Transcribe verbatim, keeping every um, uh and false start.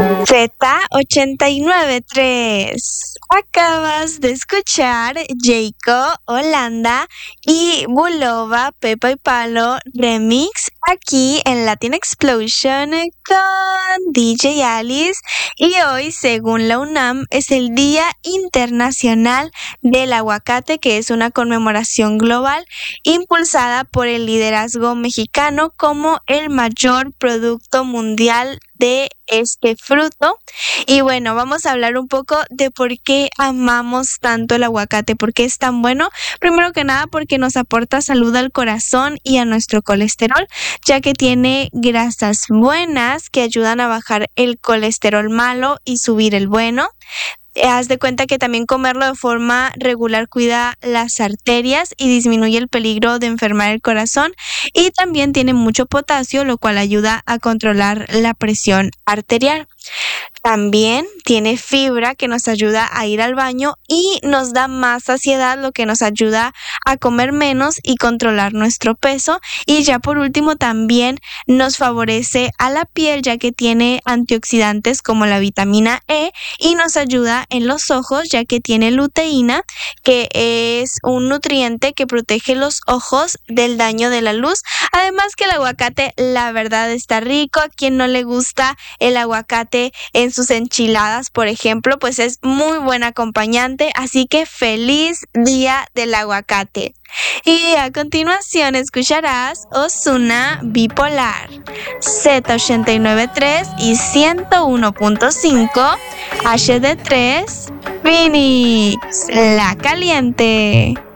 Z ochenta y nueve punto tres. Acabas de escuchar Jayco, Holanda y Bulova, Pepa y Palo Remix aquí en Latin Explosion con D J Alice. Y hoy, según la UNAM, es el Día Internacional del Aguacate, que es una conmemoración global impulsada por el liderazgo mexicano como el mayor producto mundial de este fruto. Y bueno, vamos a hablar un poco de por qué amamos tanto el aguacate, por qué es tan bueno. Primero que nada, porque nos aporta salud al corazón y a nuestro colesterol, ya que tiene grasas buenas que ayudan a bajar el colesterol malo y subir el bueno. Haz de cuenta que también comerlo de forma regular cuida las arterias y disminuye el peligro de enfermar el corazón, y también tiene mucho potasio, lo cual ayuda a controlar la presión arterial. También tiene fibra que nos ayuda a ir al baño y nos da más saciedad, lo que nos ayuda a comer menos y controlar nuestro peso. Y ya por último, también nos favorece a la piel, ya que tiene antioxidantes como la vitamina E, y nos ayuda en los ojos, ya que tiene luteína, que es un nutriente que protege los ojos del daño de la luz. Además que el aguacate, la verdad, está rico. A quien no le gusta el aguacate en sus enchiladas, por ejemplo, pues es muy buen acompañante. Así que feliz Día del Aguacate. Y a continuación escucharás Ozuna Bipolar, Z ochenta y nueve punto tres y ciento uno punto cinco H D tres Phoenix, La Caliente.